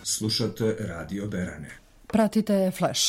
Slušate Radio Berane. Pratite Flash.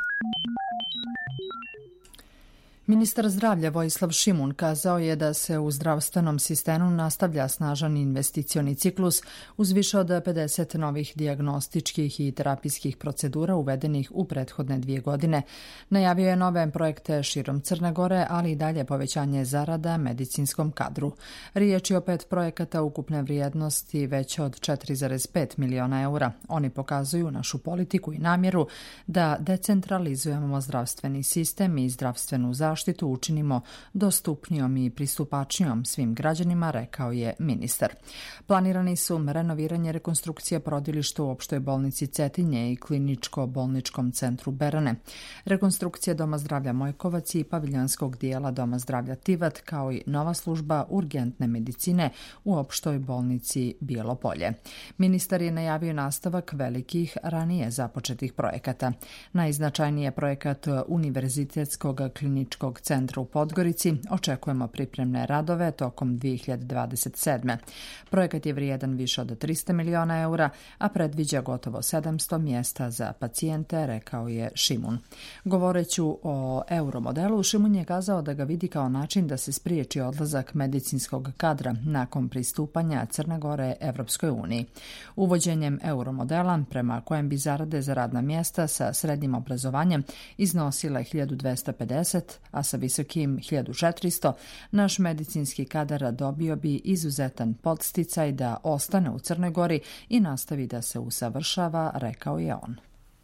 Ministar zdravlja Vojislav Šimun kazao je da se u zdravstvenom sistemu nastavlja snažan investicioni ciklus uz više od 50 novih dijagnostičkih i terapijskih procedura uvedenih u prethodne 2 godine. Najavio je nove projekte širom Crne Gore, ali i dalje povećanje zarada medicinskom kadru. Riječ je o 5 projekata ukupne vrijednosti veće od 4,5 miliona eura. Oni pokazuju našu politiku i namjeru da decentralizujemo zdravstveni sistem i zdravstvenu zaštitu učinimo dostupnijom i pristupačnijom svim građanima, rekao je ministar. Planirani su renoviranje rekonstrukcije porodilišta u opštoj bolnici Cetinje i kliničko-bolničkom centru Berane, rekonstrukcija Doma zdravlja Mojkovac i paviljonskog dijela Doma zdravlja Tivat, kao i nova služba urgentne medicine u opštoj bolnici Bijelo Polje. Ministar je najavio nastavak velikih ranije započetih projekata. Najznačajniji je projekat Univerzitetskog kliničkog centra u Podgorici. Očekujemo pripremne radove tokom 2027. Projekat je vrijedan više od 300 miliona eura, a predviđa gotovo 700 mjesta za pacijente, rekao je Šimun. Govoreći o euromodelu, Šimun je kazao da ga vidi kao način da se spriječi odlazak medicinskog kadra nakon pristupanja Crne Gore Evropskoj uniji. Uvođenjem euromodela, prema kojem bi zarade za radna mjesta sa srednjim obrazovanjem iznosile 1250, a sa visokim 1400, naš medicinski kadar dobio bi izuzetan podsticaj da ostane u Crnoj Gori i nastavi da se usavršava, rekao je on.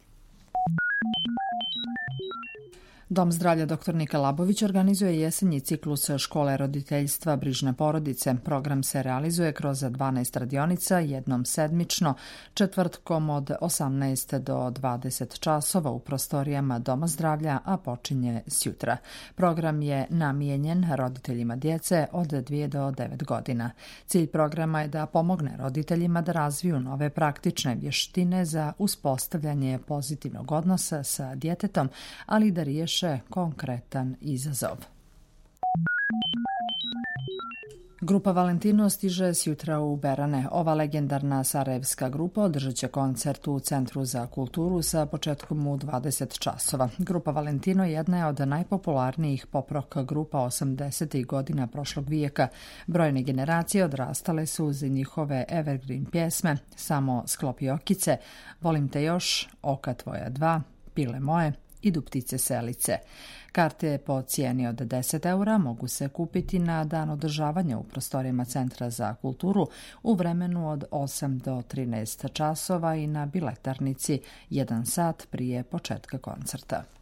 Dom zdravlja dr. Nika Labović organizuje jesenji ciklus škole roditeljstva Brižne porodice. Program se realizuje kroz 12 radionica, jednom sedmično, četvrtkom od 18 do 20 časova u prostorijama Doma zdravlja, a počinje sjutra. Program je namijenjen roditeljima djece od 2 do 9 godina. Cilj programa je da pomogne roditeljima da razviju nove praktične vještine za uspostavljanje pozitivnog odnosa sa djetetom, ali i da riješe konkretan izazov. Grupa Valentino stiže sjutra u Berane. Ova legendarna sarajevska grupa održat će koncert u Centru za kulturu sa početkom u 20 časova. Grupa Valentino jedna je od najpopularnijih pop-rock grupa 80. godina prošlog vijeka. Brojne generacije odrastale su uz njihove evergreen pjesme Samo sklopi okice, Volim te još, Oka tvoja 2, Pile moje, Idu ptice selice. Karte po cijeni od 10 eura mogu se kupiti na dan održavanja u prostorijama Centra za kulturu u vremenu od 8 do 13 časova i na biletarnici 1 sat prije početka koncerta.